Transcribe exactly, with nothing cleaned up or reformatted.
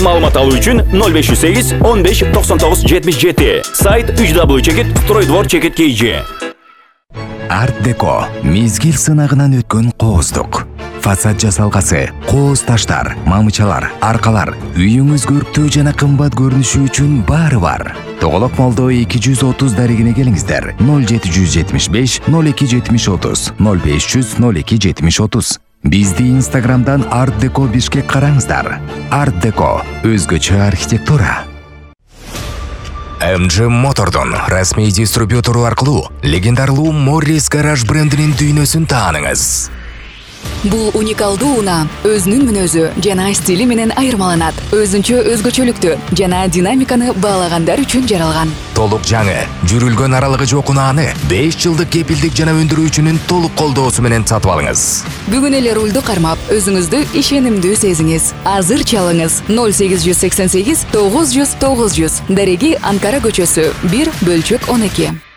Ma'lumot alуу үчүн ноль беш жүз сегиз он беш токсон тогуз жетимиш жети. Сайт үч дабл ю чекит стройдвор чекит кей джи. Art Deco мезгил сынагынан өткөн кооздук. Фасад жасалгасы, кооз таштар, мамычалар, аркалар үйүңүз көрктүү жана кымбат көрүнүшү үчүн баары бар. Тоголок молдо эки жүз отуз дарегине келиңиздер. ноль жети жүз жетимиш беш ноль эки жетимиш отуз ноль беш жүз ноль эки жетимиш отуз. Бизди Инстаграмдан Art Deco Бишкек караңыздар. Art Deco өзгөчө архитектура. эм джи Motor'дун расмий дистрибьютору аркылуу легендарлуу Morris Garage брендинин дүйнөсүн тааныңыз. Бул уникалдуу унаа өзүнүн мүнөзү жана стили менен айырмаланат. Өзүнчө өзгөчөлүктү жана динамиканы баалагандар үчүн жаралган. Толук жаңы, жүрүлгөн аралыгы жок унааны беш жылдык кепилдик жана өндүрүүчүнүн толук колдоосу менен сатып алыңыз. Бүгүн эле рулду кармап, өзүңүздү ишенимдүү сезиңиз. Азыр чалыңыз ноль сегиз жүз сексен сегиз тогуз жүз тогуз жүз. Дареги Анкара көчөсү, бир бөлчөк он эки.